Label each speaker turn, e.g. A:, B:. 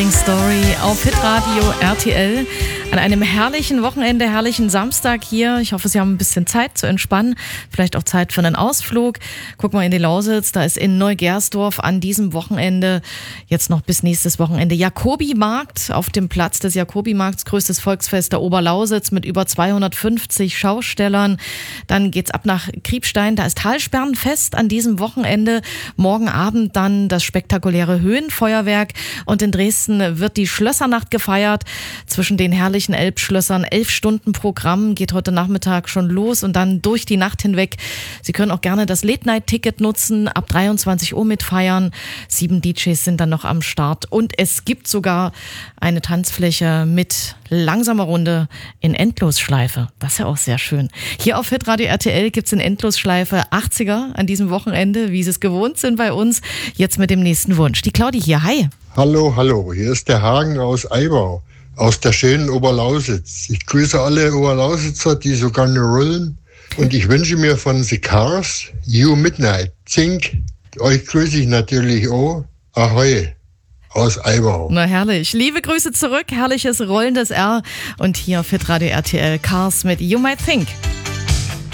A: Story auf Hitradio RTL an einem herrlichen Wochenende, herrlichen Samstag hier. Ich hoffe, Sie haben ein bisschen Zeit zu entspannen, vielleicht auch Zeit für einen Ausflug. Guck mal in die Lausitz, da ist in Neugersdorf an diesem Wochenende, jetzt noch bis nächstes Wochenende, Jakobimarkt auf dem Platz des Jakobimarkts, größtes Volksfest der Oberlausitz mit über 250 Schaustellern. Dann geht's ab nach Kriebstein, da ist Talsperrenfest an diesem Wochenende. Morgen Abend dann das spektakuläre Höhenfeuerwerk und in Dresden wird die Schlössernacht gefeiert zwischen den herrlichen Elbschlössern. 11 Stunden Programm geht heute Nachmittag schon los und dann durch die Nacht hinweg. Sie können auch gerne das Late-Night-Ticket nutzen, ab 23 Uhr mitfeiern. 7 DJs sind dann noch am Start und es gibt sogar eine Tanzfläche mit langsamer Runde in Endlosschleife. Das ist ja auch sehr schön. Hier auf Hitradio RTL gibt's in Endlosschleife 80er an diesem Wochenende, wie Sie es gewohnt sind bei uns. Jetzt mit dem nächsten Wunsch. Die Claudi hier, hi.
B: Hallo, hier ist der Hagen aus Eibau, aus der schönen Oberlausitz. Ich grüße alle Oberlausitzer, die so gerne rollen. Und ich wünsche mir von The Cars, You Midnight, Zink. Euch grüße ich natürlich auch. Ahoi, aus Eibau.
A: Na herrlich. Liebe Grüße zurück, herrliches rollendes R. Und hier auf Hitradio RTL Cars mit You Might Think.